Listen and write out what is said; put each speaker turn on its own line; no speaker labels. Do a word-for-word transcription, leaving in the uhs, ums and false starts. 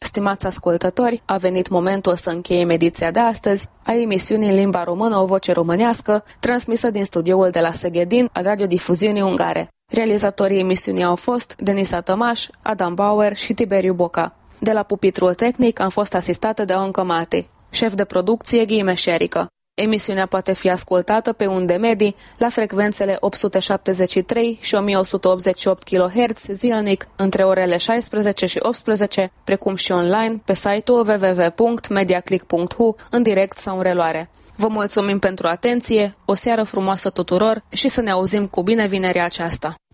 Stimați ascultători, a venit momentul să încheiem ediția de astăzi a emisiunii în limba română O Voce Românească, transmisă din studioul de la Seghedin al radiodifuziunii ungare. Realizatorii emisiunii au fost Denisa Tămaș, Adam Bauer și Tiberiu Boca. De la pupitrul tehnic am fost asistată de Oncă Mati. Șef de producție Ghime Șerică. Emisiunea poate fi ascultată pe unde medii la frecvențele opt sute șaptezeci și trei și o mie o sută optzeci și opt kilohertz zilnic între orele șaisprezece și optsprezece, precum și online pe site-ul w w w punct mediaclick punct h u în direct sau în reluare. Vă mulțumim pentru atenție, o seară frumoasă tuturor și să ne auzim cu bine vinerea aceasta.